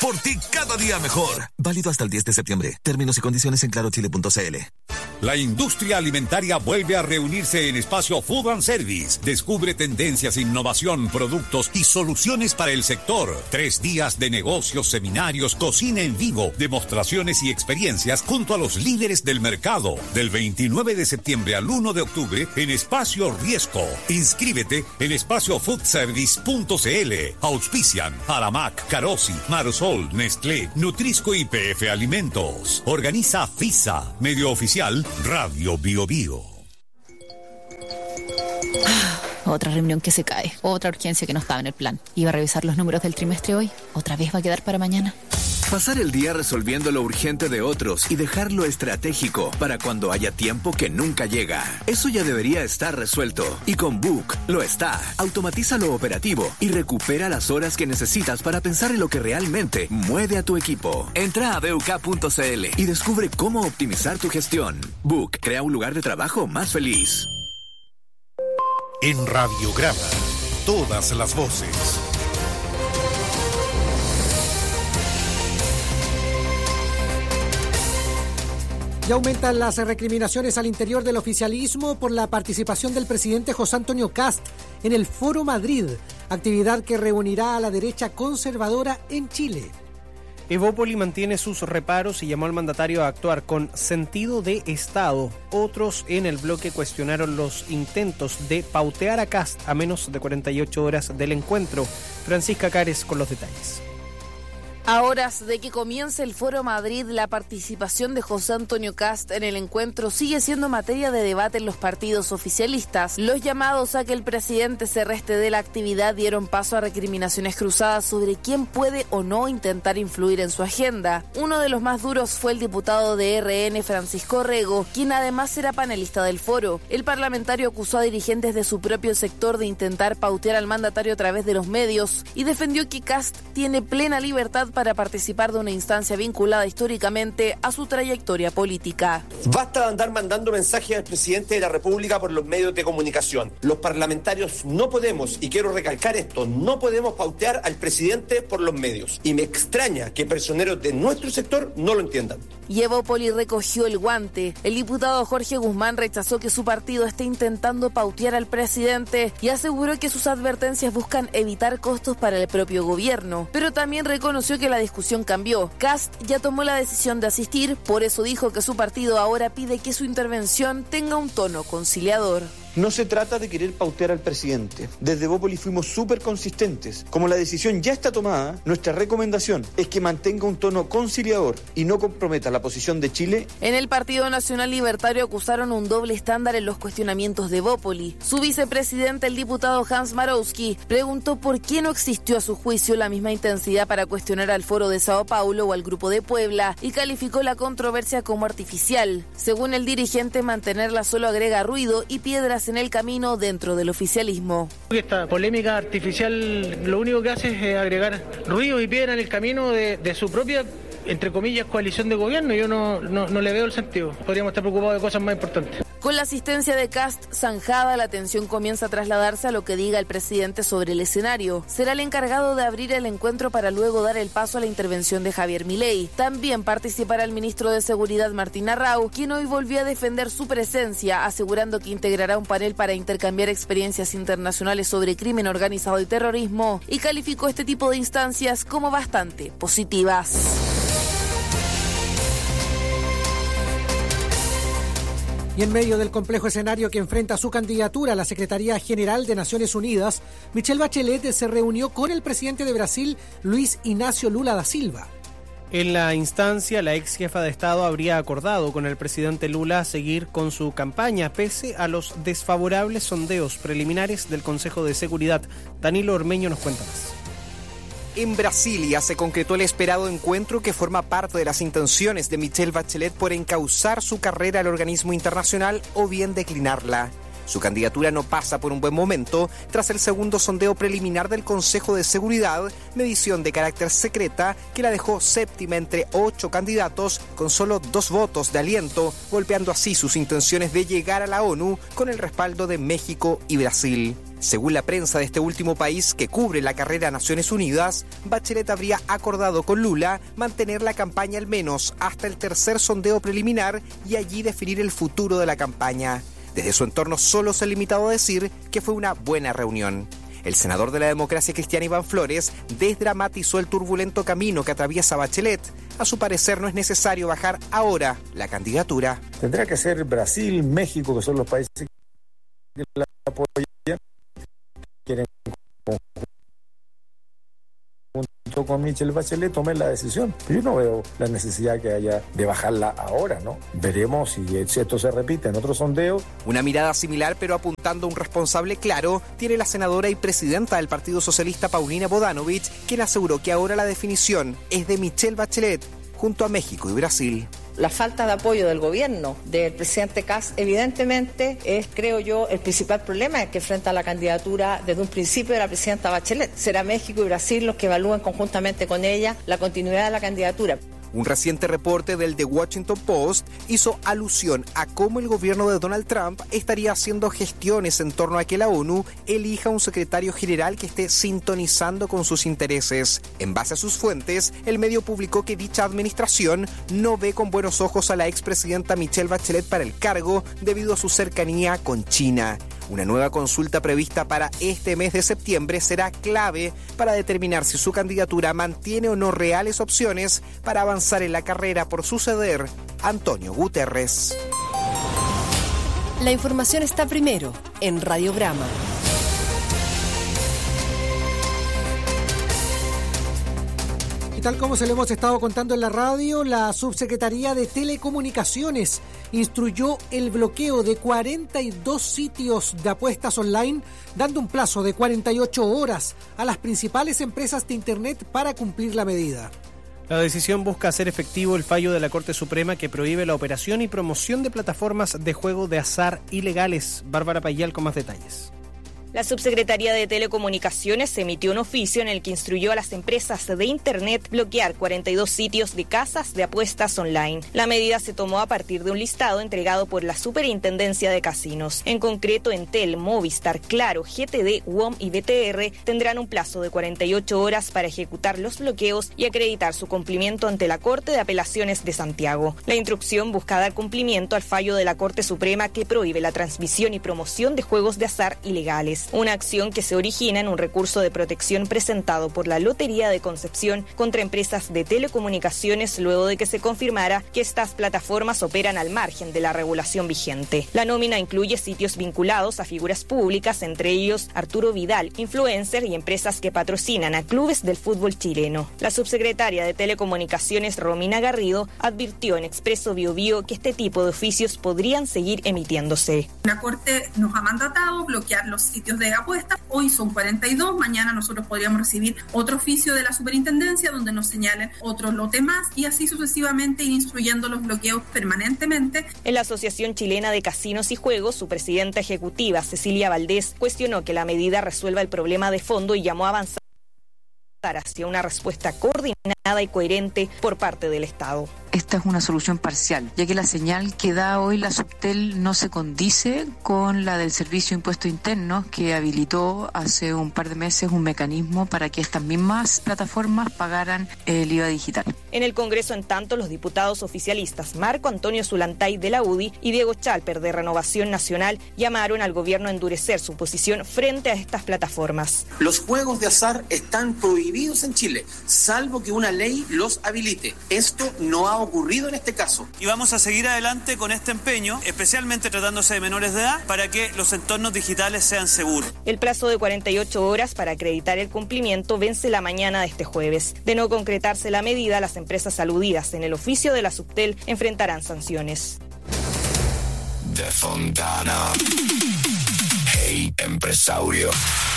por ti cada día mejor. Válido hasta el 10 de septiembre. Términos y condiciones en clarochile.cl. La industria alimentaria vuelve a reunirse en Espacio Food and Service. Descubre tendencias, innovación, productos y soluciones para el sector. 3 días de negocios, seminarios, cocina en vivo, demostraciones y experiencias junto a los líderes del mercado. Del 29 de septiembre al 1 de octubre en Espacio Riesco. Inscríbete en espaciofoodservice.cl. Auspician Aramac, Carosi, Marosol, Nestlé, Nutrisco y PF Alimentos. Organiza FISA, medio oficial Radio Bio Bio. Otra reunión que se cae, otra urgencia que no estaba en el plan. Iba a revisar los números del trimestre hoy, otra vez va a quedar para mañana. Pasar el día resolviendo lo urgente de otros y dejar lo estratégico para cuando haya tiempo que nunca llega. Eso ya debería estar resuelto. Y con Book lo está. Automatiza lo operativo y recupera las horas que necesitas para pensar en lo que realmente mueve a tu equipo. Entra a BUK.cl y descubre cómo optimizar tu gestión. Book crea un lugar de trabajo más feliz. En Radiograma, todas las voces. Ya aumentan las recriminaciones al interior del oficialismo por la participación del presidente José Antonio Kast en el Foro Madrid, actividad que reunirá a la derecha conservadora en Chile. Evópoli mantiene sus reparos y llamó al mandatario a actuar con sentido de Estado. Otros en el bloque cuestionaron los intentos de pautear a Kast a menos de 48 horas del encuentro. Francisca Cares con los detalles. A horas de que comience el Foro Madrid, la participación de José Antonio Kast en el encuentro sigue siendo materia de debate en los partidos oficialistas. Los llamados a que el presidente se reste de la actividad dieron paso a recriminaciones cruzadas sobre quién puede o no intentar influir en su agenda. Uno de los más duros fue el diputado de RN, Francisco Rego, quien además era panelista del foro. El parlamentario acusó a dirigentes de su propio sector de intentar pautear al mandatario a través de los medios y defendió que Kast tiene plena libertad para participar de una instancia vinculada históricamente a su trayectoria política. Basta de andar mandando mensajes al presidente de la República por los medios de comunicación. Los parlamentarios no podemos, y quiero recalcar esto, no podemos pautear al presidente por los medios. Y me extraña que personeros de nuestro sector no lo entiendan. Y Evópoli recogió el guante. El diputado Jorge Guzmán rechazó que su partido esté intentando pautear al presidente y aseguró que sus advertencias buscan evitar costos para el propio gobierno. Pero también reconoció que la discusión cambió. Kast ya tomó la decisión de asistir, por eso dijo que su partido ahora pide que su intervención tenga un tono conciliador. No se trata de querer pautear al presidente. Desde Evópoli fuimos súper consistentes. Como la decisión ya está tomada, nuestra recomendación es que mantenga un tono conciliador y no comprometa la posición de Chile. En el Partido Nacional Libertario acusaron un doble estándar en los cuestionamientos de Evópoli. Su vicepresidente, el diputado Hans Marowski, preguntó por qué no existió a su juicio la misma intensidad para cuestionar al Foro de Sao Paulo o al Grupo de Puebla y calificó la controversia como artificial. Según el dirigente, mantenerla solo agrega ruido y piedras en el camino dentro del oficialismo. Esta polémica artificial lo único que hace es agregar ruido y piedra en el camino de su propia, entre comillas, coalición de gobierno. Yo no le veo el sentido. Podríamos estar preocupados de cosas más importantes. Con la asistencia de Kast zanjada, la atención comienza a trasladarse a lo que diga el presidente sobre el escenario. Será el encargado de abrir el encuentro para luego dar el paso a la intervención de Javier Milei. También participará el ministro de Seguridad Martín Arrau, quien hoy volvió a defender su presencia, asegurando que integrará un panel para intercambiar experiencias internacionales sobre crimen organizado y terrorismo, y calificó este tipo de instancias como bastante positivas. Y en medio del complejo escenario que enfrenta su candidatura a la Secretaría General de Naciones Unidas, Michelle Bachelet se reunió con el presidente de Brasil, Luis Inácio Lula da Silva. En la instancia, la ex jefa de Estado habría acordado con el presidente Lula seguir con su campaña, pese a los desfavorables sondeos preliminares del Consejo de Seguridad. Danilo Ormeño nos cuenta más. En Brasilia se concretó el esperado encuentro que forma parte de las intenciones de Michelle Bachelet por encauzar su carrera al organismo internacional o bien declinarla. Su candidatura no pasa por un buen momento tras el segundo sondeo preliminar del Consejo de Seguridad, medición de carácter secreta que la dejó séptima entre 8 candidatos con solo 2 votos de aliento, golpeando así sus intenciones de llegar a la ONU con el respaldo de México y Brasil. Según la prensa de este último país que cubre la carrera Naciones Unidas, Bachelet habría acordado con Lula mantener la campaña al menos hasta el tercer sondeo preliminar y allí definir el futuro de la campaña. Desde su entorno solo se ha limitado a decir que fue una buena reunión. El senador de la Democracia Cristiana Iván Flores desdramatizó el turbulento camino que atraviesa Bachelet. A su parecer no es necesario bajar ahora la candidatura. Tendrá que ser Brasil, México, que son los países que la apoyan, quieren junto con Michelle Bachelet tomar la decisión. Yo no veo la necesidad que haya de bajarla ahora, ¿no? Veremos si esto se repite en otro sondeo. Una mirada similar, pero apuntando a un responsable claro, tiene la senadora y presidenta del Partido Socialista Paulina Bodanovich, quien aseguró que ahora la definición es de Michelle Bachelet junto a México y Brasil. La falta de apoyo del gobierno del presidente Kast evidentemente es, creo yo, el principal problema que enfrenta la candidatura desde un principio de la presidenta Bachelet. Será México y Brasil los que evalúen conjuntamente con ella la continuidad de la candidatura. Un reciente reporte del The Washington Post hizo alusión a cómo el gobierno de Donald Trump estaría haciendo gestiones en torno a que la ONU elija un secretario general que esté sintonizando con sus intereses. En base a sus fuentes, el medio publicó que dicha administración no ve con buenos ojos a la expresidenta Michelle Bachelet para el cargo debido a su cercanía con China. Una nueva consulta prevista para este mes de septiembre será clave para determinar si su candidatura mantiene o no reales opciones para avanzar en la carrera por suceder a Antonio Guterres. La información está primero en Radiograma. Y tal como se lo hemos estado contando en la radio, la Subsecretaría de Telecomunicaciones instruyó el bloqueo de 42 sitios de apuestas online, dando un plazo de 48 horas a las principales empresas de Internet para cumplir la medida. La decisión busca hacer efectivo el fallo de la Corte Suprema que prohíbe la operación y promoción de plataformas de juego de azar ilegales. Bárbara Payal con más detalles. La Subsecretaría de Telecomunicaciones emitió un oficio en el que instruyó a las empresas de Internet bloquear 42 sitios de casas de apuestas online. La medida se tomó a partir de un listado entregado por la Superintendencia de Casinos. En concreto, Entel, Movistar, Claro, GTD, WOM y BTR tendrán un plazo de 48 horas para ejecutar los bloqueos y acreditar su cumplimiento ante la Corte de Apelaciones de Santiago. La instrucción busca dar cumplimiento al fallo de la Corte Suprema que prohíbe la transmisión y promoción de juegos de azar ilegales. Una acción que se origina en un recurso de protección presentado por la Lotería de Concepción contra empresas de telecomunicaciones luego de que se confirmara que estas plataformas operan al margen de la regulación vigente. La nómina incluye sitios vinculados a figuras públicas, entre ellos Arturo Vidal, influencer y empresas que patrocinan a clubes del fútbol chileno. La subsecretaria de Telecomunicaciones, Romina Garrido, advirtió en Expreso Biobío que este tipo de oficios podrían seguir emitiéndose. La Corte nos ha mandatado bloquear los sitios de apuestas. Hoy son 42, mañana nosotros podríamos recibir otro oficio de la superintendencia donde nos señalen otro lote más y así sucesivamente ir instruyendo los bloqueos permanentemente. En la Asociación Chilena de Casinos y Juegos, su presidenta ejecutiva, Cecilia Valdés, cuestionó que la medida resuelva el problema de fondo y llamó a avanzar hacia una respuesta coordinada y coherente por parte del Estado. Esta es una solución parcial, ya que la señal que da hoy la Subtel no se condice con la del Servicio de Impuestos Internos, que habilitó hace un par de meses un mecanismo para que estas mismas plataformas pagaran el IVA digital. En el Congreso, en tanto, los diputados oficialistas Marco Antonio Zulantay de la UDI y Diego Chalper de Renovación Nacional llamaron al gobierno a endurecer su posición frente a estas plataformas. Los juegos de azar están prohibidos en Chile, salvo que una ley los habilite. Esto no ha ocurrido en este caso. Y vamos a seguir adelante con este empeño, especialmente tratándose de menores de edad, para que los entornos digitales sean seguros. El plazo de 48 horas para acreditar el cumplimiento vence la mañana de este jueves. De no concretarse la medida, las empresas aludidas en el oficio de la Subtel enfrentarán sanciones. De Fontana. Hey, empresario.